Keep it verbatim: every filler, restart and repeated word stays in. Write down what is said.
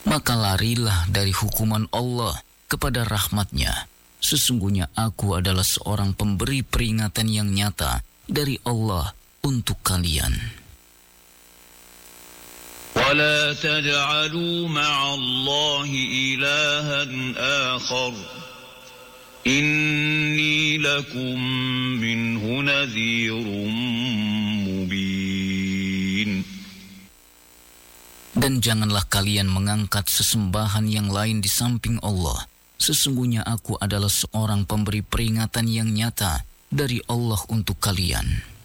Maka larilah dari hukuman Allah kepada rahmat-Nya. Sesungguhnya aku adalah seorang pemberi peringatan yang nyata dari Allah untuk kalian. ولا تجعلوا مع الله إلها آخر إني لكم منه نذير مبين. Dan janganlah kalian mengangkat sesembahan yang lain di samping Allah. Sesungguhnya aku adalah seorang pemberi peringatan yang nyata dari Allah untuk kalian.